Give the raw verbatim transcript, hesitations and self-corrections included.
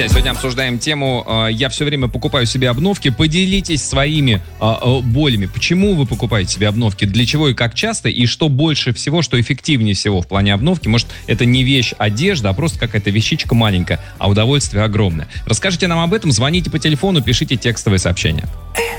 Друзья, сегодня обсуждаем тему э, «Я все время покупаю себе обновки». Поделитесь своими э, э, болями. Почему вы покупаете себе обновки? Для чего и как часто? И что больше всего, что эффективнее всего в плане обновки? Может, это не вещь одежда, а просто какая-то вещичка маленькая, а удовольствие огромное. Расскажите нам об этом, звоните по телефону, пишите текстовые сообщения.